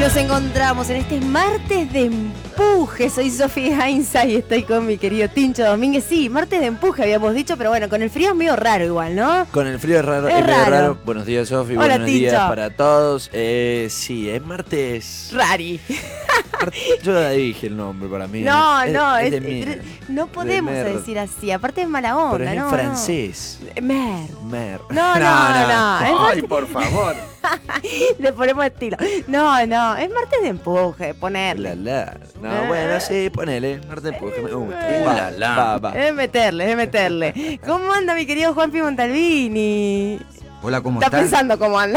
nos encontramos en este martes de empuje. Soy Sofía Heinza y estoy con mi querido Tincho Domínguez. Sí, martes de empuje habíamos dicho, pero bueno, con el frío es medio raro igual, ¿no? Con el frío es raro. Es medio raro. raro. Buenos días, Sofi. Hola, Buenos Tincho. días para todos. Sí, es martes. Rari. Yo ya dije el nombre para mí. No, no podemos mer. decir así. Aparte es mala onda, Pero es ¿no? en francés. No. Mer. Mer. No. Ay, por favor. Le ponemos estilo. No, es martes de empuje, ponerle. No, bueno, sí, ponele. Martes de empuje, me gusta. Va. Es meterle. ¿Cómo anda mi querido Juanpi Montalvini? Hola, ¿cómo Está están? pensando cómo anda.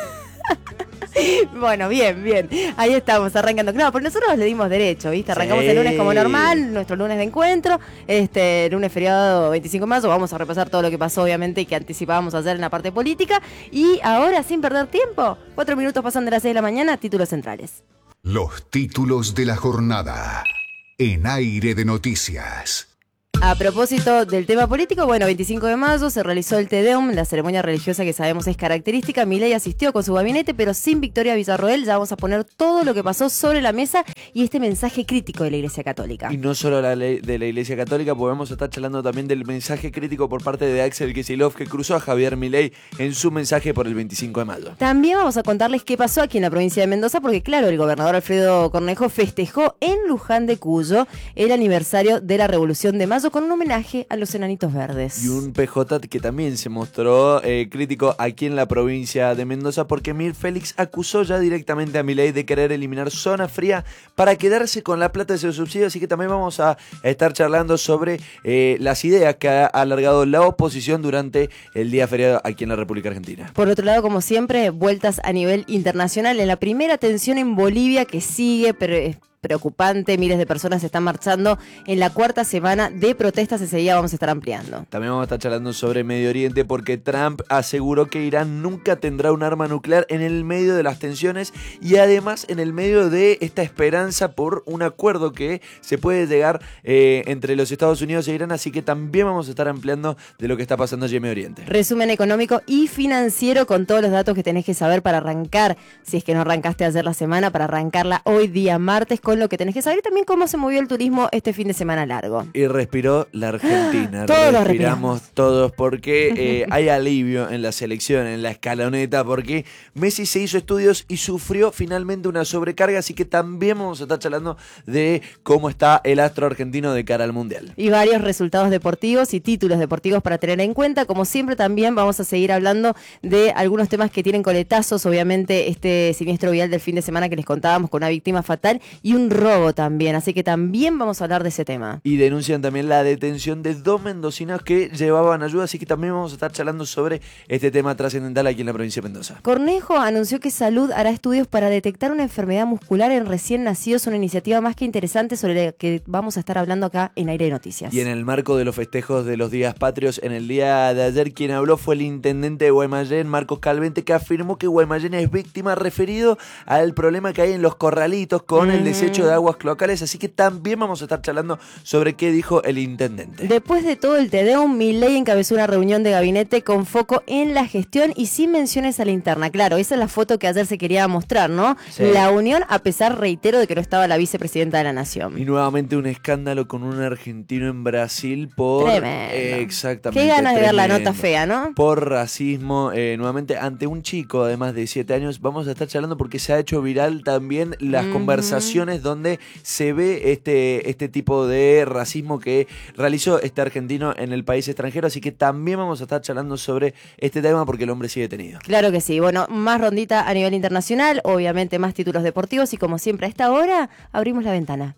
Bueno, bien. Ahí estamos, arrancando. Claro, pero nosotros le dimos derecho, ¿viste? Arrancamos el lunes como normal, nuestro lunes de encuentro. Lunes feriado 25 de mayo. Vamos a repasar todo lo que pasó, obviamente, y que anticipábamos ayer en la parte política. Y ahora, sin perder tiempo, 4 minutos pasan de las 6 de la mañana, títulos centrales. Los títulos de la jornada en Aire de Noticias. A propósito del tema político, bueno, 25 de mayo se realizó el Te Deum, la ceremonia religiosa que sabemos es característica. Milei asistió con su gabinete, pero sin Victoria Villarroel. Ya vamos a poner todo lo que pasó sobre la mesa y este mensaje crítico de la Iglesia Católica. Y no solo la ley de la Iglesia Católica, porque vamos a estar charlando también del mensaje crítico por parte de Axel Kicillof, que cruzó a Javier Milei en su mensaje por el 25 de mayo. También vamos a contarles qué pasó aquí en la provincia de Mendoza, porque claro, el gobernador Alfredo Cornejo festejó en Luján de Cuyo el aniversario de la Revolución de Mayo con un homenaje a los enanitos verdes. Y un PJ que también se mostró crítico aquí en la provincia de Mendoza, porque Mir Félix acusó ya directamente a Milei de querer eliminar zona fría para quedarse con la plata de ese subsidio, así que también vamos a estar charlando sobre las ideas que ha alargado la oposición durante el día feriado aquí en la República Argentina. Por otro lado, como siempre, vueltas a nivel internacional. En la primera tensión en Bolivia, que sigue preocupante, miles de personas están marchando en la cuarta semana de protestas. Ese día vamos a estar ampliando. También vamos a estar charlando sobre Medio Oriente, porque Trump aseguró que Irán nunca tendrá un arma nuclear en el medio de las tensiones y además en el medio de esta esperanza por un acuerdo que se puede llegar entre los Estados Unidos e Irán, así que también vamos a estar ampliando de lo que está pasando allí en Medio Oriente. Resumen económico y financiero con todos los datos que tenés que saber para arrancar, si es que no arrancaste ayer la semana, para arrancarla hoy día martes, con lo que tenés que saber y también cómo se movió el turismo este fin de semana largo. Y respiró la Argentina. Todos respiramos todos, porque hay alivio en la selección, en la escaloneta, porque Messi se hizo estudios y sufrió finalmente una sobrecarga, así que también vamos a estar charlando de cómo está el astro argentino de cara al Mundial. Y varios resultados deportivos y títulos deportivos para tener en cuenta. Como siempre, también vamos a seguir hablando de algunos temas que tienen coletazos. Obviamente, este siniestro vial del fin de semana que les contábamos con una víctima fatal y un robo también. Así que también vamos a hablar de ese tema. Y denuncian también la detención de 2 mendocinos que llevaban ayuda, así que también vamos a estar charlando sobre este tema trascendental aquí en la provincia de Mendoza. Cornejo anunció que Salud hará estudios para detectar una enfermedad muscular en recién nacidos, una iniciativa más que interesante sobre la que vamos a estar hablando acá en Aire de Noticias. Y en el marco de los festejos de los días patrios, en el día de ayer quien habló fue el intendente de Guaymallén, Marcos Calvente, que afirmó que Guaymallén es víctima referido al problema que hay en los corralitos con el desecho de aguas locales, así que también vamos a estar charlando sobre qué dijo el intendente. Después de todo el Te Deum, Milei encabezó una reunión de gabinete con foco en la gestión y sin menciones a la interna. Claro, esa es la foto que ayer se quería mostrar, ¿no? Sí. La unión, a pesar, reitero, de que no estaba la vicepresidenta de la Nación. Y nuevamente un escándalo con un argentino en Brasil por... Tremendo. Exactamente. Qué ganas de ver la tremendo. nota fea, ¿no? Por racismo, nuevamente ante un chico, además de 7 años, vamos a estar charlando porque se ha hecho viral también las conversaciones donde se ve este tipo de racismo que realizó este argentino en el país extranjero, así que también vamos a estar charlando sobre este tema porque el hombre sigue detenido. Claro que sí. Bueno, más rondita a nivel internacional, obviamente más títulos deportivos y como siempre a esta hora abrimos la ventana.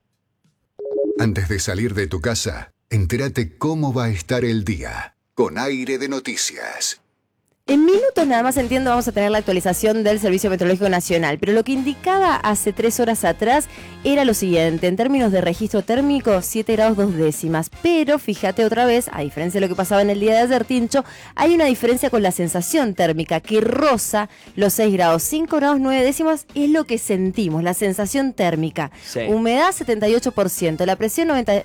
Antes de salir de tu casa, entérate cómo va a estar el día con Aire de Noticias. En minutos nada más, entiendo, vamos a tener la actualización del Servicio Meteorológico Nacional, pero lo que indicaba hace 3 horas atrás era lo siguiente: en términos de registro térmico, 7 grados 2 décimas, pero fíjate otra vez, a diferencia de lo que pasaba en el día de ayer, Tincho, hay una diferencia con la sensación térmica que roza los 6 grados, 5 grados 9 décimas es lo que sentimos, la sensación térmica. Sí. Humedad 78%, la presión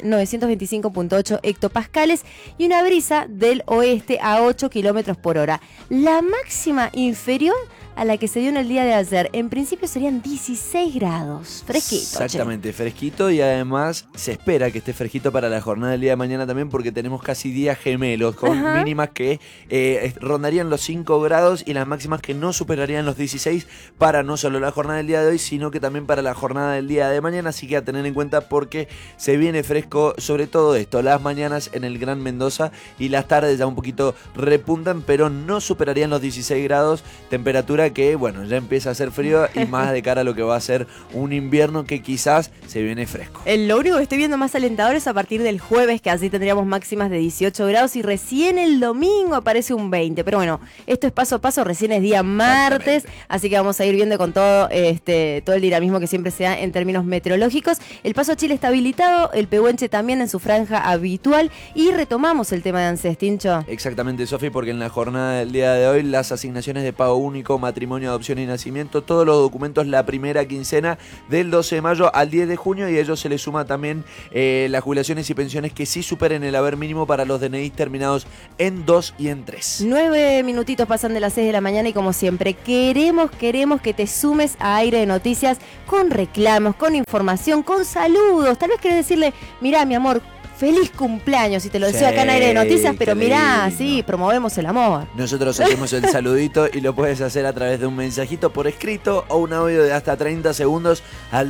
925.8 hectopascales y una brisa del oeste a 8 kilómetros por hora. La máxima inferior a la que se dio en el día de ayer. En principio serían 16 grados. Fresquito. Exactamente, fresquito, y además se espera que esté fresquito para la jornada del día de mañana también, porque tenemos casi días gemelos con mínimas que rondarían los 5 grados y las máximas que no superarían los 16 para no solo la jornada del día de hoy, sino que también para la jornada del día de mañana. Así que a tener en cuenta porque se viene fresco, sobre todo esto, las mañanas en el Gran Mendoza y las tardes ya un poquito repuntan, pero no superarían los 16 grados, temperatura que, bueno, ya empieza a hacer frío y más de cara a lo que va a ser un invierno que quizás se viene fresco. Lo único que estoy viendo más alentador es a partir del jueves, que así tendríamos máximas de 18 grados y recién el domingo aparece un 20. Pero bueno, esto es paso a paso, recién es día martes, así que vamos a ir viendo con todo todo el dinamismo que siempre se da en términos meteorológicos. El paso a Chile está habilitado, el Pehuenche también en su franja habitual, y retomamos el tema de ANSES, Tincho. Exactamente, Sofi, porque en la jornada del día de hoy las asignaciones de pago único, matrimonio, adopción y nacimiento, todos los documentos la primera quincena del 12 de mayo al 10 de junio, y a ello se le suma también las jubilaciones y pensiones que sí superen el haber mínimo para los DNI terminados en 2 y en 3. 9 minutitos pasan de las 6 de la mañana y como siempre queremos que te sumes a Aire de Noticias con reclamos, con información, con saludos. Tal vez querés decirle, mirá mi amor, feliz cumpleaños, y te lo deseo acá en Aire de Noticias, pero mirá, sí, promovemos el amor. Nosotros hacemos el saludito y lo puedes hacer a través de un mensajito por escrito o un audio de hasta 30 segundos al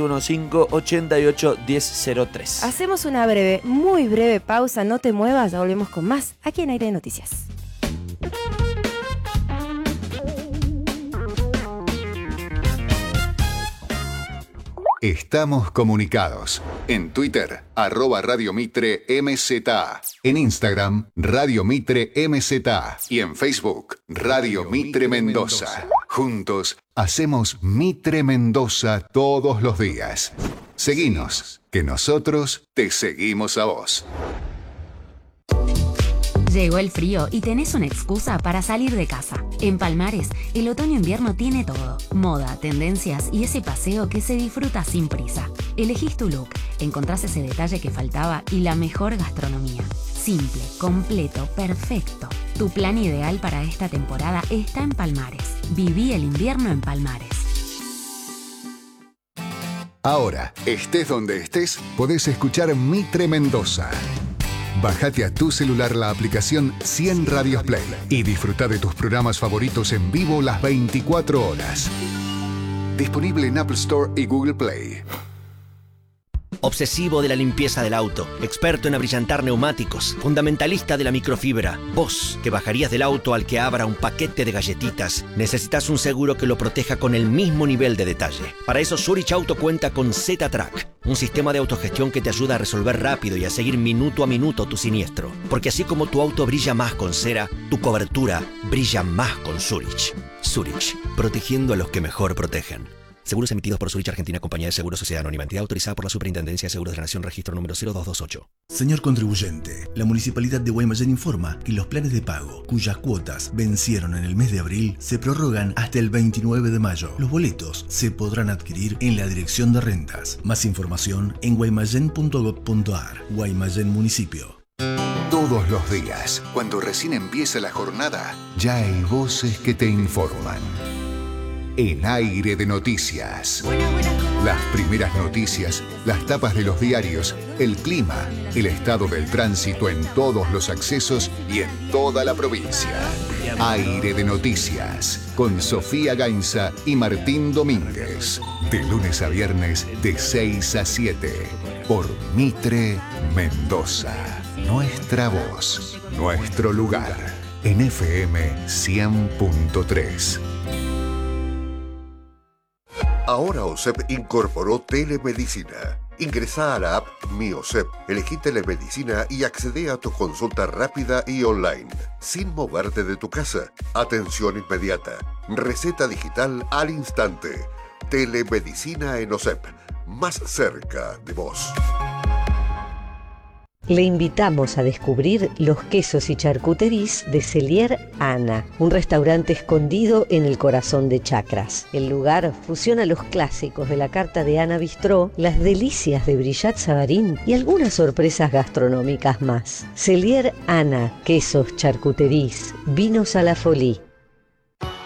2615-881003. Hacemos una breve, muy breve pausa, no te muevas, ya volvemos con más aquí en Aire de Noticias. Estamos comunicados. En Twitter, @Radio Mitre MZA. En Instagram, Radio Mitre MZA. Y en Facebook, Radio Mitre Mendoza. Juntos, hacemos Mitre Mendoza todos los días. Seguinos, que nosotros te seguimos a vos. Llegó el frío y tenés una excusa para salir de casa. En Palmares, el otoño-invierno tiene todo. Moda, tendencias y ese paseo que se disfruta sin prisa. Elegís tu look, encontrás ese detalle que faltaba y la mejor gastronomía. Simple, completo, perfecto. Tu plan ideal para esta temporada está en Palmares. Viví el invierno en Palmares. Ahora, estés donde estés, podés escuchar Mitre Mendoza. Bájate a tu celular la aplicación 100 Radios Play y disfruta de tus programas favoritos en vivo las 24 horas. Disponible en Apple Store y Google Play. Obsesivo de la limpieza del auto, experto en abrillantar neumáticos, fundamentalista de la microfibra. Vos, que bajarías del auto al que abra un paquete de galletitas, necesitas un seguro que lo proteja con el mismo nivel de detalle. Para eso Zurich Auto cuenta con Z-Track, un sistema de autogestión que te ayuda a resolver rápido y a seguir minuto a minuto tu siniestro. Porque así como tu auto brilla más con cera, tu cobertura brilla más con Zurich. Zurich, protegiendo a los que mejor protegen. Seguros emitidos por Zurich Argentina, Compañía de Seguros, Sociedad Anónima, entidad autorizada por la Superintendencia de Seguros de la Nación, registro número 0228. Señor contribuyente, la Municipalidad de Guaymallén informa que los planes de pago, cuyas cuotas vencieron en el mes de abril, se prorrogan hasta el 29 de mayo. Los boletos se podrán adquirir en la Dirección de Rentas. Más información en guaymallén.gov.ar. Guaymallén Municipio. Todos los días, cuando recién empieza la jornada, ya hay voces que te informan. En Aire de Noticias. Las primeras noticias, las tapas de los diarios, el clima, el estado del tránsito en todos los accesos y en toda la provincia. Aire de Noticias, con Sofía Gainza y Martín Domínguez. De lunes a viernes, de 6 a 7. Por Mitre Mendoza. Nuestra voz, nuestro lugar. En FM 100.3. Ahora OSEP incorporó telemedicina. Ingresa a la app Mi OSEP, elegí telemedicina y accede a tu consulta rápida y online, sin moverte de tu casa. Atención inmediata, receta digital al instante. Telemedicina en OSEP, más cerca de vos. Le invitamos a descubrir los quesos y charcuteries de Cellier Ana, un restaurante escondido en el corazón de Chacras. El lugar fusiona los clásicos de la carta de Ana Bistró, las delicias de Brillat Savarín y algunas sorpresas gastronómicas más. Cellier Ana, quesos, charcuteries, vinos a la folie.